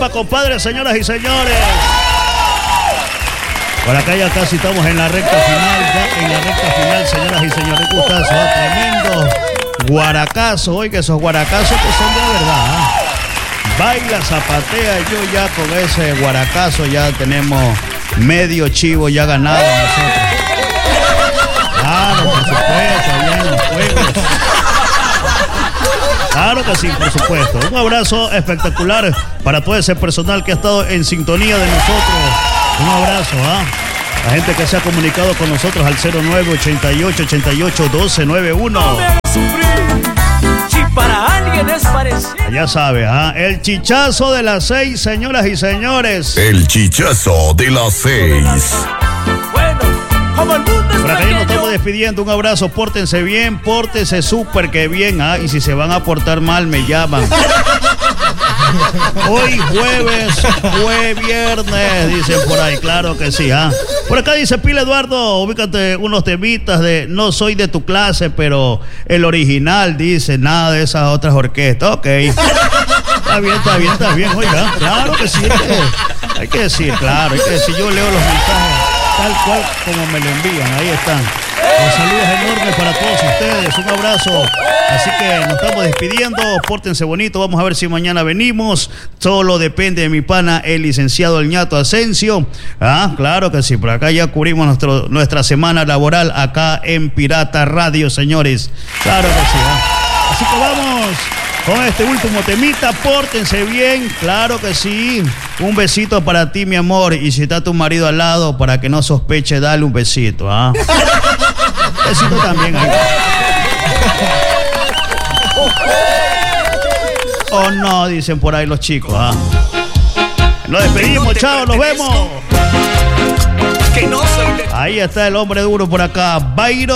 Epa, compadre, señoras y señores. Por acá ya casi estamos en la recta final, señoras y señores. Gustazo, tremendo guaracazo. Oiga, esos guaracazos que son de verdad. Baila, zapatea. Yo ya con ese guaracazo ya tenemos medio chivo ya ganado nosotros. Claro, por supuesto, allá en los juegos. Claro que sí, por supuesto. Un abrazo espectacular para todo ese personal que ha estado en sintonía de nosotros. Un abrazo, La gente que se ha comunicado con nosotros al 0988-88-1291. Si para alguien es parecido. Ya sabe, el chichazo de las 6, señoras y señores. El chichazo de las 6. Bueno, como el mundo es Por acá ya nos pequeño. estamos despidiendo. Un abrazo, pórtense bien, pórtense súper que bien, y si se van a portar mal, me llaman. Hoy jueves, fue viernes, dicen por ahí, claro que sí, Por acá dice Pila Eduardo, ubícate unos temitas de No soy de tu clase, pero el original, dice, nada de esas otras orquestas. Ok. Está bien, oiga, claro que sí, hay que decir, claro, hay que decir, yo leo los mensajes tal cual como me lo envían, ahí están. Los saludos enormes para todos ustedes, un abrazo. Así que nos estamos despidiendo, pórtense bonito, vamos a ver si mañana venimos. Solo depende de mi pana, el licenciado El Ñato Asensio. Claro que sí, por acá ya cubrimos nuestra semana laboral acá en Pirata Radio, señores. Claro que sí, Así que vamos con este último temita, pórtense bien, claro que sí. Un besito para ti, mi amor, y si está tu marido al lado, para que no sospeche, dale un besito, besito también ahí. Oh no, dicen por ahí los chicos, Nos despedimos, chao, nos vemos. Que no soy de... Ahí está el hombre duro por acá, Byron.